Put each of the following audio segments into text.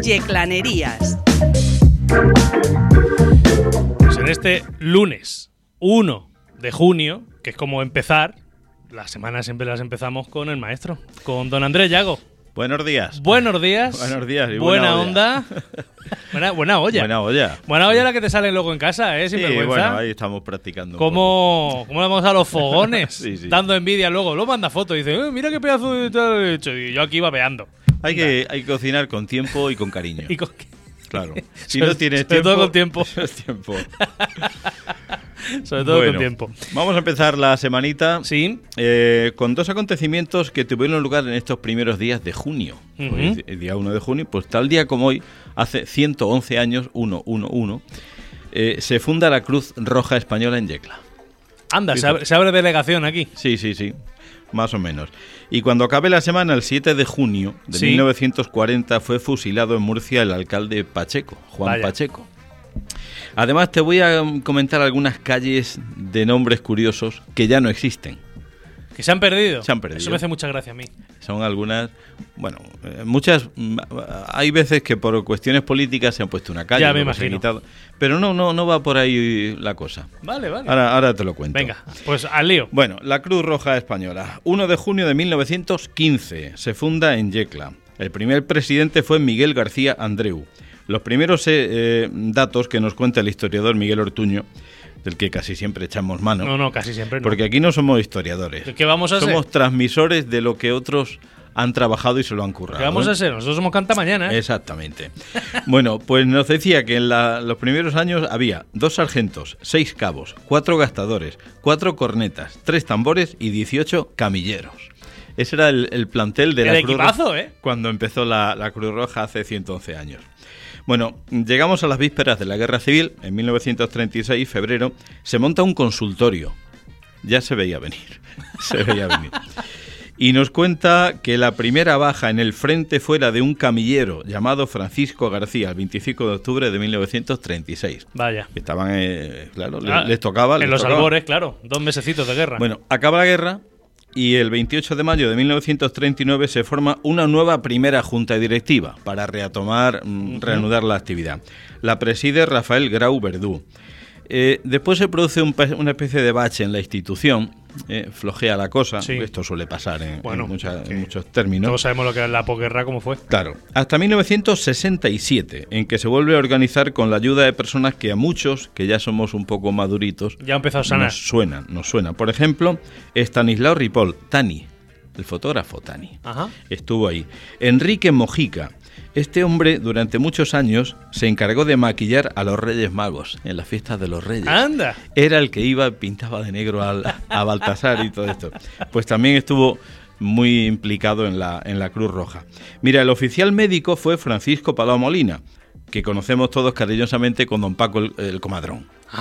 Yeclanerías. Pues en este lunes 1 de junio, que es como empezar, las semanas siempre las empezamos con el maestro, con don Andrés Llago. Buenos días. Buenos días. Buenos días. Y buena onda. Buena olla. Buena olla. Buena olla la que te sale luego en casa, sin vergüenza. Bueno, ahí estamos practicando. ¿Cómo le vamos a los fogones? Sí. Dando envidia luego. Luego manda fotos y dice, mira qué pedazo de tal he hecho. Y yo aquí vapeando. Hay que cocinar con tiempo y con cariño. ¿Y con Claro. Si no tienes tiempo. Sobre todo con tiempo. Es tiempo. Sobre todo con tiempo. Vamos a empezar la semanita. Sí. Con dos acontecimientos que tuvieron lugar en estos primeros días de junio. Hoy, el día 1 de junio, pues tal día como hoy, hace 111 años, 111, se funda la Cruz Roja Española en Yecla. Anda, se abre delegación aquí. Sí. Más o menos. Y cuando acabe la semana, el 7 de junio de 1940, fue fusilado en Murcia el alcalde Pacheco, Juan Pacheco. Además, te voy a comentar algunas calles de nombres curiosos que ya no existen. ¿Que se han perdido? Se han perdido. Eso me hace mucha gracia a mí. Son algunas, bueno, muchas. Hay veces que por cuestiones políticas se han puesto una calle. Ya me imagino. Pero no va por ahí la cosa. Vale. Ahora te lo cuento. Venga, pues al lío. Bueno, la Cruz Roja Española. 1 de junio de 1915 se funda en Yecla. El primer presidente fue Miguel García Andreu. Los primeros datos que nos cuenta el historiador Miguel Ortuño, del que casi siempre echamos mano. No, casi siempre no. Porque aquí no somos historiadores. ¿Qué vamos a ser? Somos transmisores de lo que otros han trabajado y se lo han currado. ¿Qué vamos a ser? Nosotros somos cantamañana. Exactamente. Bueno, pues nos decía que en los primeros años había 2 sargentos, 6 cabos, 4 gastadores, 4 cornetas, 3 tambores y 18 camilleros. Ese era el plantel de la Cruz equipazo, Roja cuando empezó la Cruz Roja hace 111 años. Bueno, llegamos a las vísperas de la Guerra Civil. En 1936, febrero, se monta un consultorio. Ya se veía venir. Y nos cuenta que la primera baja en el frente fue la de un camillero llamado Francisco García, el 25 de octubre de 1936. Vaya. Estaban, claro, les tocaba. En los albores, claro. 2 mesecitos de guerra. Bueno, acaba la guerra. Y el 28 de mayo de 1939 se forma una nueva primera junta directiva para reanudar la actividad. La preside Rafael Grau Verdú. Después se produce una especie de bache en la institución, flojea la cosa, esto suele pasar en muchos términos. Todos sabemos lo que es la posguerra, cómo fue. Claro, hasta 1967, en que se vuelve a organizar con la ayuda de personas que a muchos, que ya somos un poco maduritos, ya ha empezado a sanar. Nos suena. Por ejemplo, Estanislao Ripoll, Tani, el fotógrafo Tani, estuvo ahí. Enrique Mojica. Este hombre durante muchos años se encargó de maquillar a los Reyes Magos en las fiestas de los Reyes. ¡Anda! Era el que iba, pintaba de negro a Baltasar y todo esto. Pues también estuvo muy implicado en la Cruz Roja. Mira, el oficial médico fue Francisco Palau Molina, que conocemos todos cariñosamente con don Paco el Comadrón.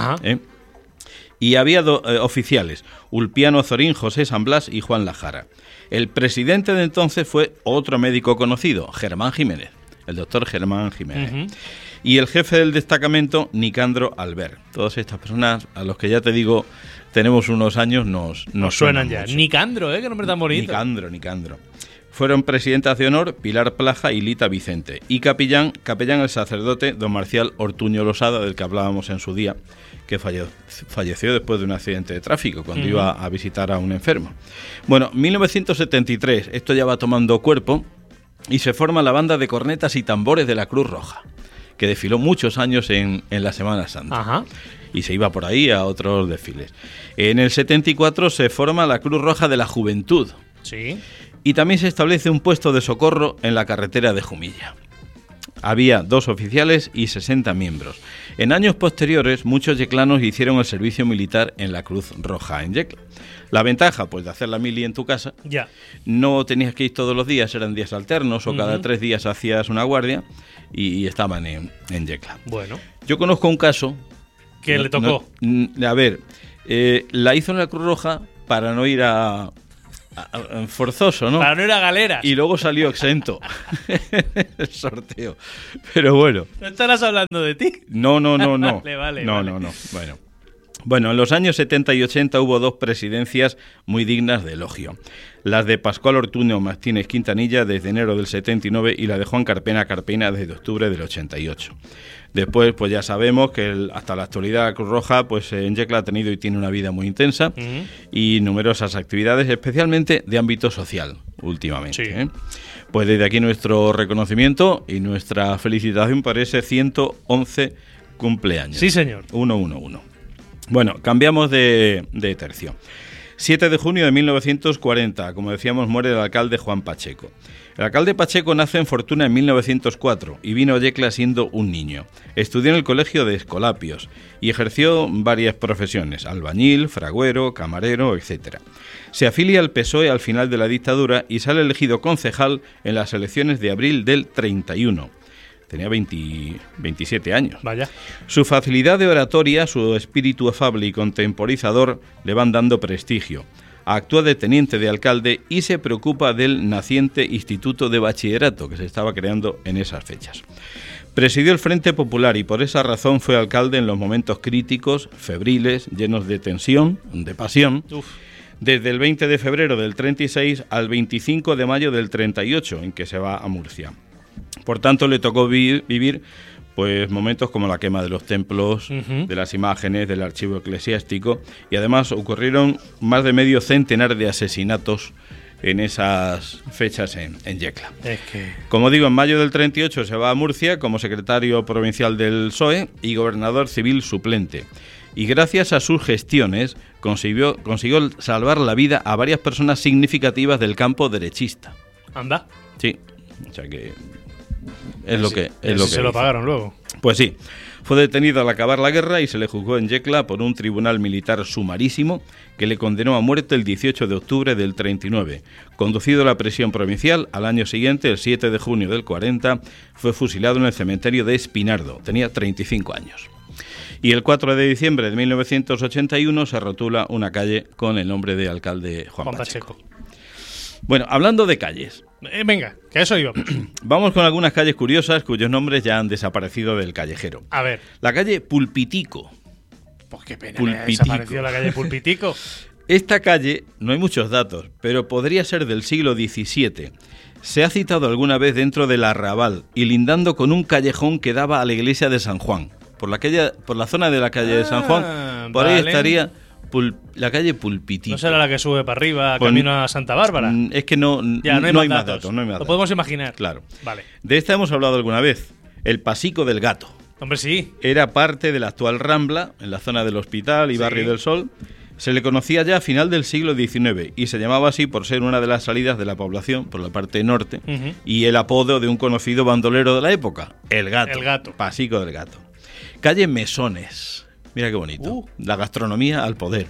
Y había oficiales, Ulpiano Azorín, José San Blas y Juan Lajara. El presidente de entonces fue otro médico conocido, Germán Jiménez, el doctor Germán Jiménez. Y el jefe del destacamento, Nicandro Albert. Todas estas personas, a los que ya te digo, tenemos unos años, nos suenan ya. Mucho. Nicandro, qué nombre tan bonito. Nicandro. Fueron presidentas de honor Pilar Plaja y Lita Vicente. Y capellán el sacerdote don Marcial Ortuño Losada, del que hablábamos en su día, que falleció después de un accidente de tráfico cuando iba a visitar a un enfermo. Bueno, 1973, esto ya va tomando cuerpo y se forma la banda de cornetas y tambores de la Cruz Roja, que desfiló muchos años en la Semana Santa. Y se iba por ahí a otros desfiles. En el 74 se forma la Cruz Roja de la Juventud. Sí. Y también se establece un puesto de socorro en la carretera de Jumilla. Había 2 oficiales y 60 miembros. En años posteriores, muchos yeclanos hicieron el servicio militar en la Cruz Roja en Yecla. La ventaja, pues, de hacer la mili en tu casa, no tenías que ir todos los días, eran días alternos, o cada 3 días hacías una guardia y estaban en Yecla. Bueno. Yo conozco un caso... ¿Que le tocó? La hizo en la Cruz Roja para no ir forzoso, ¿no? Para no ir a galeras. Y luego salió exento el sorteo. Pero bueno. ¿No estarás hablando de ti? No. Vale. No. Bueno. Bueno, en los años 70 y 80 hubo dos presidencias muy dignas de elogio. Las de Pascual Ortuño Martínez Quintanilla desde enero del 79 y la de Juan Carpena Carpena desde octubre del 88. Después, pues ya sabemos que hasta la actualidad la Cruz Roja pues en Yecla ha tenido y tiene una vida muy intensa y numerosas actividades, especialmente de ámbito social, últimamente. Sí. Pues desde aquí nuestro reconocimiento y nuestra felicitación por ese 111 cumpleaños. Sí, señor. 111. Bueno, cambiamos de tercio. 7 de junio de 1940, como decíamos, muere el alcalde Juan Pacheco. El alcalde Pacheco nace en Fortuna en 1904 y vino a Yecla siendo un niño. Estudió en el colegio de Escolapios y ejerció varias profesiones: albañil, fragüero, camarero, etc. Se afilia al PSOE al final de la dictadura y sale elegido concejal en las elecciones de abril del 31. Tenía 27 años. Vaya. Su facilidad de oratoria, su espíritu afable y contemporizador le van dando prestigio. Actúa de teniente de alcalde y se preocupa del naciente Instituto de Bachillerato que se estaba creando en esas fechas. Presidió el Frente Popular y por esa razón fue alcalde en los momentos críticos, febriles, llenos de tensión, de pasión, desde el 20 de febrero del 36 al 25 de mayo del 38, en que se va a Murcia. Por tanto, le tocó vivir pues momentos como la quema de los templos, de las imágenes, del archivo eclesiástico, y además ocurrieron más de medio centenar de asesinatos en esas fechas en Yecla. Como digo, en mayo del 38 se va a Murcia como secretario provincial del PSOE y gobernador civil suplente. Y gracias a sus gestiones consiguió salvar la vida a varias personas significativas del campo derechista. ¿Anda? Sí, o sea que es lo que se lo pagaron luego. Pues sí. Fue detenido al acabar la guerra y se le juzgó en Yecla por un tribunal militar sumarísimo que le condenó a muerte el 18 de octubre del 39. Conducido a la prisión provincial, al año siguiente, el 7 de junio del 40, fue fusilado en el cementerio de Espinardo. Tenía 35 años. Y el 4 de diciembre de 1981 se rotula una calle con el nombre de alcalde Juan Pacheco. Bueno, hablando de calles. Venga, que eso iba. Vamos con algunas calles curiosas cuyos nombres ya han desaparecido del callejero. A ver. La calle Pulpitico. Pues qué pena, me ha desaparecido la calle Pulpitico. Esta calle, no hay muchos datos, pero podría ser del siglo XVII. Se ha citado alguna vez dentro del Arrabal y lindando con un callejón que daba a la iglesia de San Juan. Por la zona de la calle de San Juan, por ahí estaría la calle Pulpitico. ¿No será la que sube para arriba, camino a Santa Bárbara? Es que no hay más datos. Lo podemos imaginar. Claro. Vale. De esta hemos hablado alguna vez. El Pasico del Gato. Hombre, sí. Era parte de la actual Rambla, en la zona del Hospital y Barrio del Sol. Se le conocía ya a final del siglo XIX y se llamaba así por ser una de las salidas de la población por la parte norte y el apodo de un conocido bandolero de la época, el Gato. El Gato. Pasico del Gato. Calle Mesones. Mira qué bonito. La gastronomía al poder.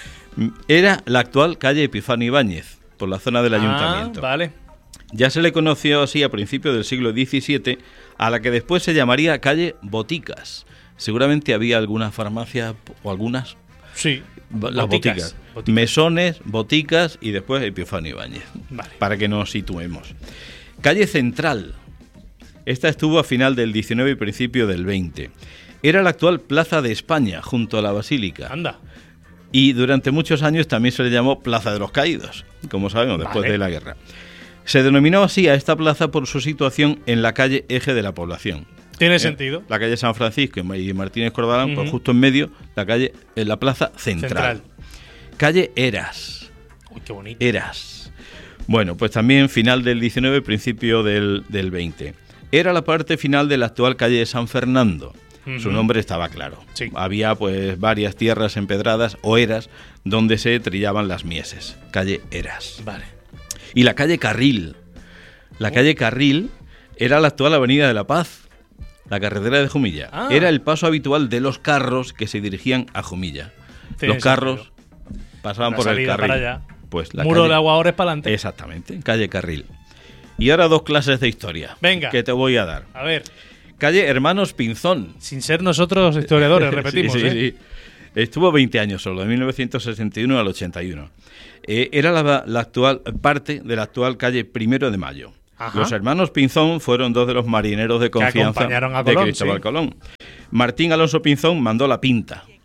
Era la actual calle Epifanio Ibáñez, por la zona del ayuntamiento. Vale. Ya se le conoció así a principios del siglo XVII, a la que después se llamaría calle Boticas. Seguramente había alguna farmacia o algunas. Sí. Las boticas. Mesones, Boticas y después Epifanio Ibáñez. Vale. Para que nos situemos. Calle Central. Esta estuvo a final del XIX y principio del XX. Era la actual Plaza de España, junto a la Basílica. Anda. Y durante muchos años también se le llamó Plaza de los Caídos, como sabemos, después de la guerra. Se denominó así a esta plaza por su situación en la calle eje de la población. Tiene sentido. La calle San Francisco y Martínez Corbalán, pues justo en medio, la plaza central. Calle Eras. Uy, qué bonito. Eras. Bueno, pues también final del 19, principio del 20. Era la parte final de la actual calle de San Fernando. Su nombre estaba claro. Sí. Había pues varias tierras empedradas o eras donde se trillaban las mieses. Calle Eras. Vale. Y la calle Carril. La calle Carril era la actual Avenida de la Paz, la carretera de Jumilla. Era el paso habitual de los carros que se dirigían a Jumilla. Los carros pasaban por el carril. Para allá. Pues la Muro de agua ahora es para adelante. Exactamente, calle Carril. Y ahora dos clases de historia. Venga. Que te voy a dar. A ver. Calle Hermanos Pinzón. Sin ser nosotros historiadores, repetimos. Sí. Estuvo 20 años solo, de 1961 al 81. Era la actual parte de la actual calle 1 de Mayo. Ajá. Los hermanos Pinzón fueron dos de los marineros de confianza a Colón, de Cristóbal Colón. Martín Alonso Pinzón mandó la pinta.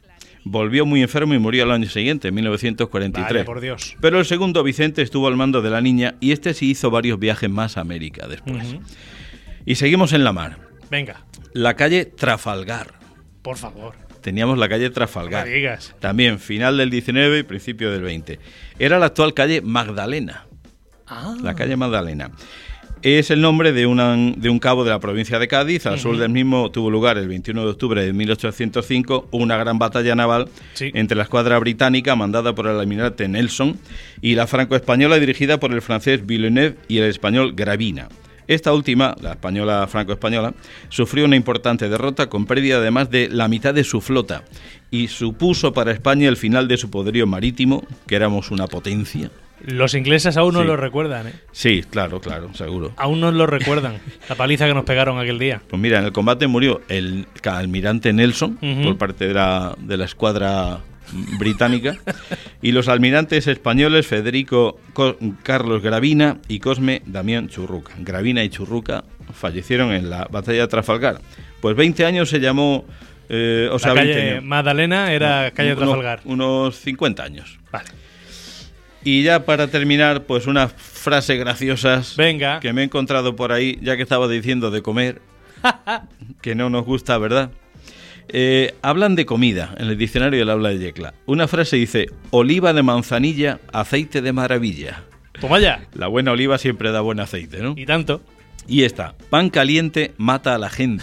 volvió muy enfermo y murió al año siguiente, en 1943. Vaya, por Dios. Pero el segundo, Vicente, estuvo al mando de la niña y este sí hizo varios viajes más a América después. Uh-huh. Y seguimos en la mar. Venga. La calle Trafalgar. Por favor. Teníamos la calle Trafalgar. No me digas. También final del 19 y principio del 20. Era la actual calle Magdalena. La calle Magdalena. Es el nombre de un cabo de la provincia de Cádiz. Al sur del mismo tuvo lugar el 21 de octubre de 1805 una gran batalla naval entre la escuadra británica mandada por el almirante Nelson y la franco-española dirigida por el francés Villeneuve y el español Gravina. Esta última, la española franco-española, sufrió una importante derrota con pérdida de más de la mitad de su flota y supuso para España el final de su poderío marítimo, que éramos una potencia. Los ingleses aún no lo recuerdan, ¿eh? Sí, claro, seguro. Aún nos lo recuerdan, la paliza que nos pegaron aquel día. Pues mira, en el combate murió el almirante Nelson por parte de la escuadra británica y los almirantes españoles Federico Carlos Gravina y Cosme Damián Churruca. Gravina y Churruca fallecieron en la batalla de Trafalgar. Pues 20 años se llamó... la calle Magdalena era calle Trafalgar. Unos 50 años. Vale. Y ya para terminar, pues unas frases graciosas. Venga. Que me he encontrado por ahí, ya que estaba diciendo de comer, que no nos gusta, ¿verdad? Hablan de comida en el diccionario del habla de Yecla. Una frase dice: oliva de manzanilla, aceite de maravilla. Toma ya. La buena oliva siempre da buen aceite, ¿no? Y tanto. Y esta: pan caliente mata a la gente.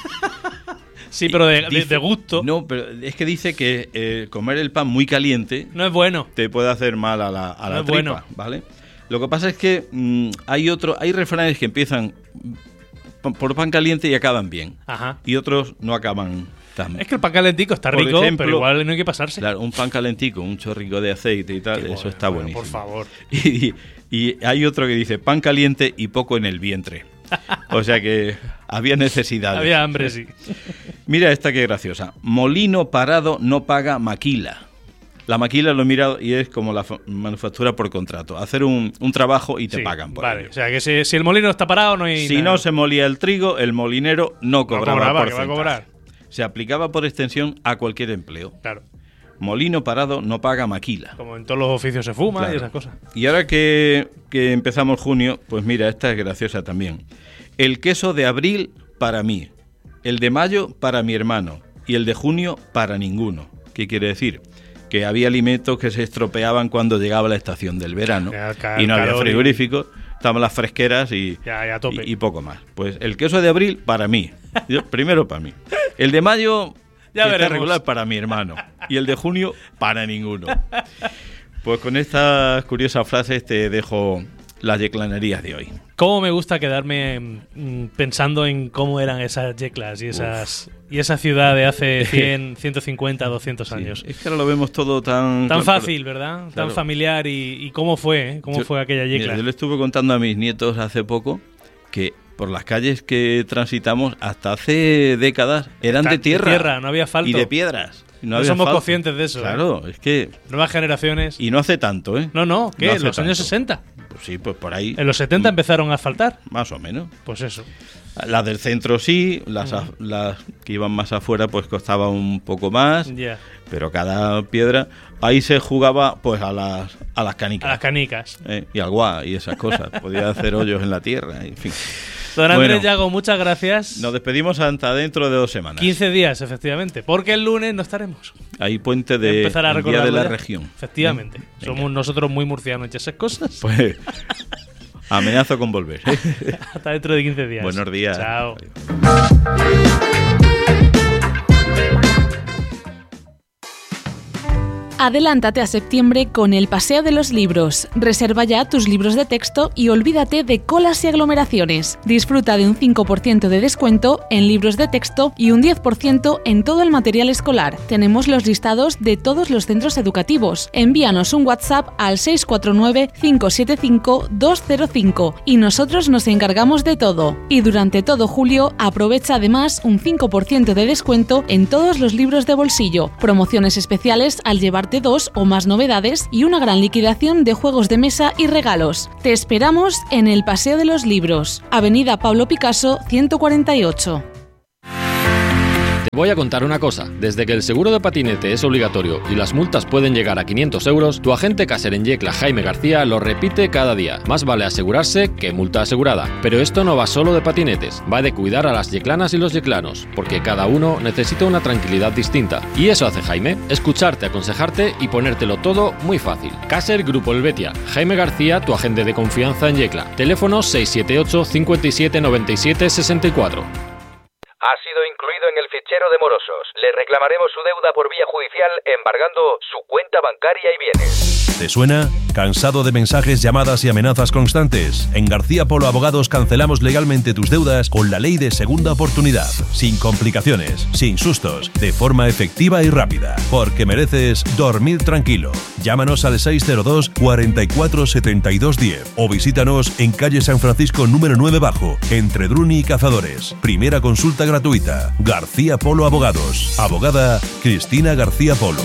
Sí, pero de gusto. No, pero es que dice que comer el pan muy caliente no es bueno. Te puede hacer mal a la no tripa, bueno. ¿vale? Lo que pasa es que hay refranes que empiezan por pan caliente y acaban bien. Ajá. Y otros no acaban tan bien. Es que el pan calentico está rico, ejemplo, pero igual no hay que pasarse. Claro, un pan calentico, un chorrico de aceite y tal, eso está buenísimo. Por favor. Y hay otro que dice pan caliente y poco en el vientre. O sea que había necesidad. Había hambre, sí. Mira esta que graciosa. Molino parado no paga maquila. La maquila lo he mirado y es como la manufactura por contrato. Hacer un trabajo y te pagan por ello. O sea que si el molino está parado no hay Si nada. no se molía el trigo, el molinero no cobraba ¿qué va a cobrar? Se aplicaba por extensión a cualquier empleo. Claro. Molino parado no paga maquila. Como en todos los oficios se fuma, claro. Y esas cosas. Y ahora que empezamos junio, pues mira, esta es graciosa también. El queso de abril para mí, el de mayo para mi hermano y el de junio para ninguno. ¿Qué quiere decir? Que había alimentos que se estropeaban cuando llegaba la estación del verano y no había frigoríficos, estaban las fresqueras y poco más. Pues el queso de abril para mí, primero para mí. El de mayo... Ya veremos. Está regular para mi hermano. Y el de junio, para ninguno. Pues con estas curiosas frases te dejo las yeclanerías de hoy. Cómo me gusta quedarme pensando en cómo eran esas yeclas y esa ciudad de hace 100, 150, 200 años. Es que ahora lo vemos todo tan fácil, ¿verdad? Claro. Tan familiar. ¿Y cómo fue? ¿Cómo fue aquella yecla? Mira, yo le estuve contando a mis nietos hace poco que por las calles que transitamos hasta hace décadas eran de tierra. No había asfalto. Y de piedras. No somos conscientes de eso. Claro, es que... Nuevas generaciones... Y no hace tanto, ¿eh? No, ¿qué? ¿En los años 60? Pues sí, pues por ahí. ¿En los 70 empezaron a asfaltar? Más o menos. Pues eso. Las del centro sí, las que iban más afuera pues costaba un poco más, pero cada piedra... Ahí se jugaba pues a las canicas. A las canicas. Y al guá y esas cosas. Podía hacer hoyos en la tierra, en fin. Don Andrés Llago, muchas gracias. Nos despedimos hasta dentro de 2 semanas. 15 días, efectivamente, porque el lunes no estaremos. Hay puente de Día de la Región. Efectivamente. Somos nosotros muy murcianos y esas cosas. Pues amenazo con volver. Hasta dentro de 15 días. Buenos días. Chao. Adelántate a septiembre con el Paseo de los Libros. Reserva ya tus libros de texto y olvídate de colas y aglomeraciones. Disfruta de un 5% de descuento en libros de texto y un 10% en todo el material escolar. Tenemos los listados de todos los centros educativos. Envíanos un WhatsApp al 649-575-205 y nosotros nos encargamos de todo. Y durante todo julio aprovecha además un 5% de descuento en todos los libros de bolsillo. Promociones especiales al llevarte 2 o más novedades y una gran liquidación de juegos de mesa y regalos. Te esperamos en el Paseo de los Libros, Avenida Pablo Picasso 148. Voy a contar una cosa. Desde que el seguro de patinete es obligatorio y las multas pueden llegar a 500 euros, tu agente Caser en Yecla, Jaime García, lo repite cada día. Más vale asegurarse que multa asegurada. Pero esto no va solo de patinetes, va de cuidar a las yeclanas y los yeclanos, porque cada uno necesita una tranquilidad distinta. Y eso hace Jaime, escucharte, aconsejarte y ponértelo todo muy fácil. Caser Grupo Helvetia, Jaime García, tu agente de confianza en Yecla. Teléfono 678 57 97 64. Ha sido incluido en el fichero de morosos. Le reclamaremos su deuda por vía judicial embargando su cuenta bancaria y bienes. ¿Te suena? ¿Cansado de mensajes, llamadas y amenazas constantes? En García Polo Abogados cancelamos legalmente tus deudas con la ley de segunda oportunidad. Sin complicaciones, sin sustos, de forma efectiva y rápida. Porque mereces dormir tranquilo. Llámanos al 602 44 72 10 o visítanos en calle San Francisco número 9 Bajo, entre Druni y Cazadores. Primera consulta gratuita. García Polo Abogados. Abogada Cristina García Polo.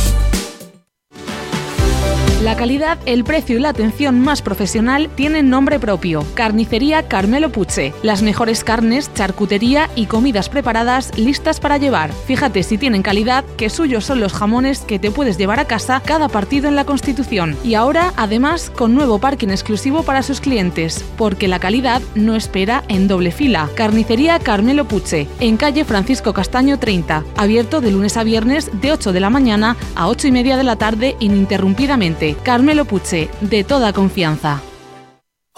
La calidad, el precio y la atención más profesional tienen nombre propio. Carnicería Carmelo Puche. Las mejores carnes, charcutería y comidas preparadas listas para llevar. Fíjate si tienen calidad, que suyos son los jamones que te puedes llevar a casa cada partido en la Constitución. Y ahora, además, con nuevo parking exclusivo para sus clientes. Porque la calidad no espera en doble fila. Carnicería Carmelo Puche, en calle Francisco Castaño 30. Abierto de lunes a viernes de 8 de la mañana a 8:30 de la tarde ininterrumpidamente. Carmelo Puche, de toda confianza.